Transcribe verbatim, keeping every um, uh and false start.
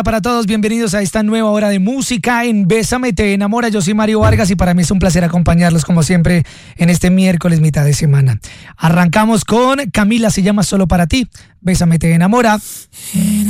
Para todos, bienvenidos a esta nueva hora de música en Bésame Te Enamora. Yo soy Mario Vargas y para mí es un placer acompañarlos como siempre en este miércoles mitad de semana. Arrancamos con Camila, se llama Solo para ti. Bésame Te Enamora.